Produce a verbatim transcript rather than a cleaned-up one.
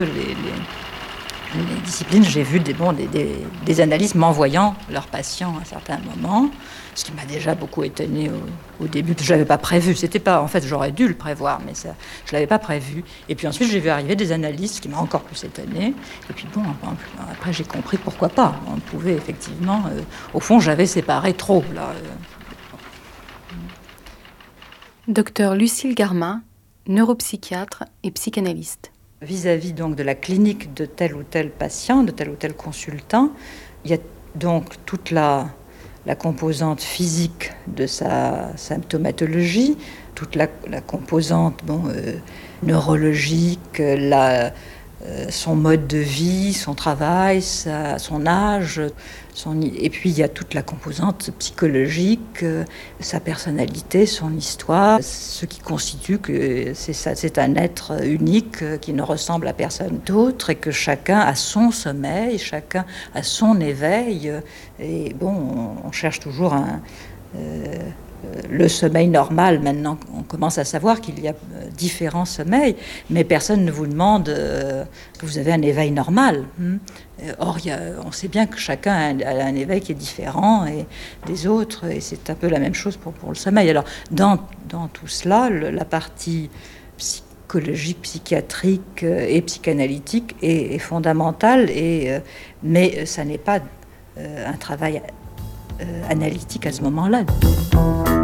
Les, les, les disciplines, j'ai vu des, bon, des, des, des analystes m'envoyant leurs patients à certains moments, ce qui m'a déjà beaucoup étonnée au, au début. Je ne l'avais pas prévu. C'était pas, en fait, j'aurais dû le prévoir, mais ça, je ne l'avais pas prévu. Et puis ensuite, j'ai vu arriver des analystes, ce qui m'a encore plus étonnée. Et puis bon, après, j'ai compris pourquoi pas. On pouvait effectivement... Euh, au fond, j'avais séparé trop, là. Docteur Lucile Garmin, neuropsychiatre et psychanalyste. Vis-à-vis donc de la clinique de tel ou tel patient, de tel ou tel consultant, il y a donc toute la, la composante physique de sa symptomatologie, toute la, la composante bon, euh, neurologique, la, euh, son mode de vie, son travail, sa, son âge, son, et puis il y a toute la composante psychologique, euh, sa personnalité, son histoire, ce qui constitue que c'est, ça, c'est un être unique euh, qui ne ressemble à personne d'autre et que chacun a son sommeil, chacun a son éveil. Et bon, on, on cherche toujours un... Euh, le sommeil normal, maintenant on commence à savoir qu'il y a différents sommeils, mais personne ne vous demande euh, que vous avez un éveil normal. Hein. Or, il y a, on sait bien que chacun a un, a un éveil qui est différent et, des autres, et c'est un peu la même chose pour, pour le sommeil. Alors, dans, dans tout cela, le, la partie psychologique, psychiatrique et psychanalytique est, est fondamentale, et, euh, mais ça n'est pas euh, un travail euh, analytique à ce moment-là.